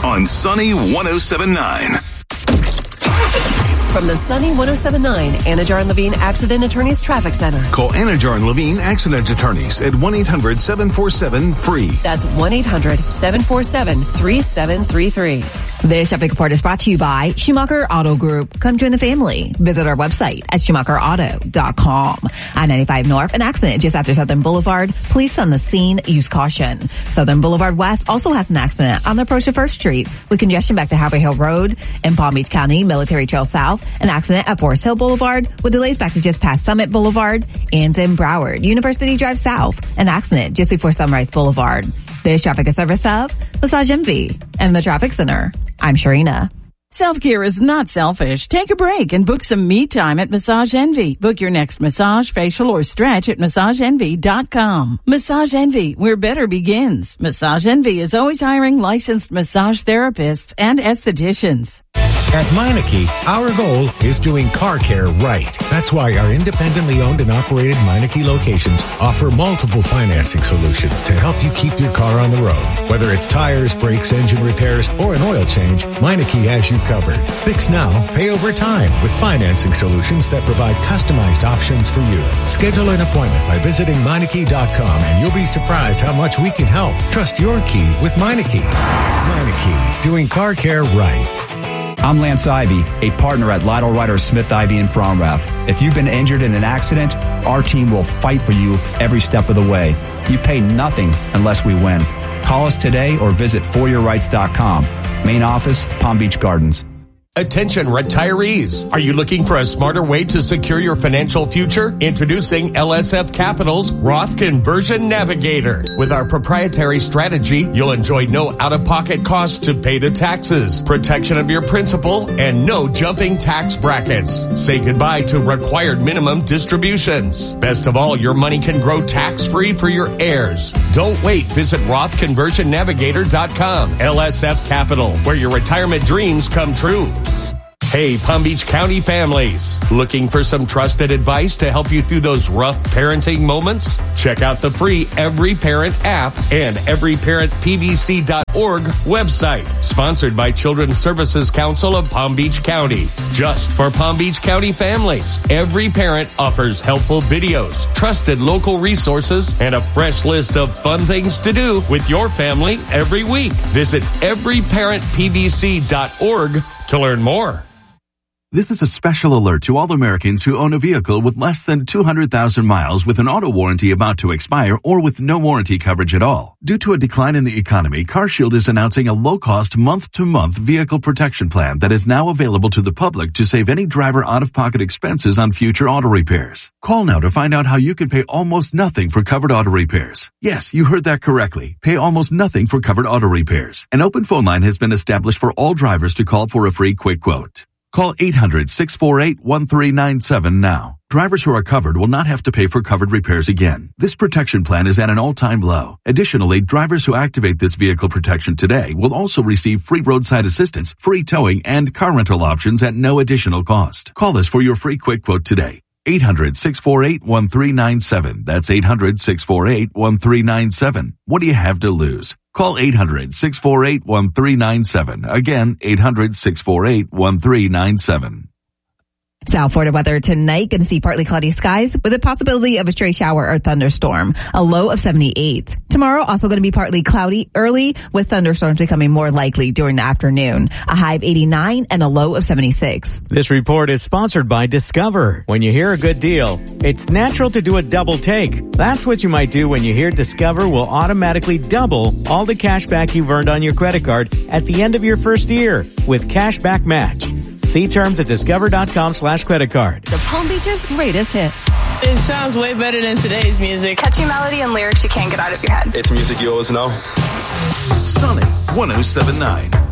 on Sunny 107.9. From the Sunny 107.9 Anajar and Levine Accident Attorneys Traffic Center. Call Anajar and Levine Accident Attorneys at 1-800-747-FREE. That's 1-800-747-3733. This traffic report is brought to you by Schumacher Auto Group. Come join the family. Visit our website at SchumacherAuto.com. I-95 North, an accident just after Southern Boulevard. Police on the scene. Use caution. Southern Boulevard West also has an accident on the approach to 1st Street with congestion back to Haverhill Hill Road. In Palm Beach County, Military Trail South, an accident at Forest Hill Boulevard with delays back to just past Summit Boulevard. And in Broward, University Drive South, an accident just before Sunrise Boulevard. This traffic is service of Massage Envy and the Traffic Center. I'm Sharina. Self-care is not selfish. Take a break and book some me time at Massage Envy. Book your next massage, facial, or stretch at MassageEnvy.com. Massage Envy, where better begins. Massage Envy is always hiring licensed massage therapists and estheticians. At Meineke, our goal is doing car care right. That's why our independently owned and operated Meineke locations offer multiple financing solutions to help you keep your car on the road. Whether it's tires, brakes, engine repairs, or an oil change, Meineke has you covered. Fix now, pay over time with financing solutions that provide customized options for you. Schedule an appointment by visiting Meineke.com and you'll be surprised how much we can help. Trust your key with Meineke. Meineke, doing car care right. I'm Lance Ivy, a partner at Lytle Ryder Smith Ivy in Fromrath. If you've been injured in an accident, our team will fight for you every step of the way. You pay nothing unless we win. Call us today or visit foryourrights.com. Main office, Palm Beach Gardens. Attention retirees. Are you looking for a smarter way to secure your financial future? Introducing LSF Capital's Roth Conversion Navigator. With our proprietary strategy, you'll enjoy no out-of-pocket costs to pay the taxes, protection of your principal, and no jumping tax brackets. Say goodbye to required minimum distributions. Best of all, your money can grow tax-free for your heirs. Don't wait. Visit RothConversionNavigator.com. LSF Capital, where your retirement dreams come true. Hey, Palm Beach County families. Looking for some trusted advice to help you through those rough parenting moments? Check out the free Every Parent app and everyparentpbc.org website. Sponsored by Children's Services Council of Palm Beach County. Just for Palm Beach County families, Every Parent offers helpful videos, trusted local resources, and a fresh list of fun things to do with your family every week. Visit everyparentpbc.org to learn more. This is a special alert to all Americans who own a vehicle with less than 200,000 miles with an auto warranty about to expire or with no warranty coverage at all. Due to a decline in the economy, CarShield is announcing a low-cost month-to-month vehicle protection plan that is now available to the public to save any driver out-of-pocket expenses on future auto repairs. Call now to find out how you can pay almost nothing for covered auto repairs. Yes, you heard that correctly. Pay almost nothing for covered auto repairs. An open phone line has been established for all drivers to call for a free quick quote. Call 800-648-1397 now. Drivers who are covered will not have to pay for covered repairs again. This protection plan is at an all-time low. Additionally, drivers who activate this vehicle protection today will also receive free roadside assistance, free towing, and car rental options at no additional cost. Call us for your free quick quote today. 800-648-1397. That's 800-648-1397. What do you have to lose? Call 800-648-1397. Again, 800-648-1397. South Florida weather tonight, going to see partly cloudy skies with a possibility of a stray shower or thunderstorm. A low of 78. Tomorrow also going to be partly cloudy early with thunderstorms becoming more likely during the afternoon. A high of 89 and a low of 76. This report is sponsored by Discover. When you hear a good deal, it's natural to do a double take. That's what you might do when you hear Discover will automatically double all the cash back you've earned on your credit card at the end of your first year with Cashback Match. See terms at discover.com/creditcard. The Palm Beach's greatest hits. It sounds way better than today's music. Catchy melody and lyrics you can't get out of your head. It's music you always know. Sunny 107.9.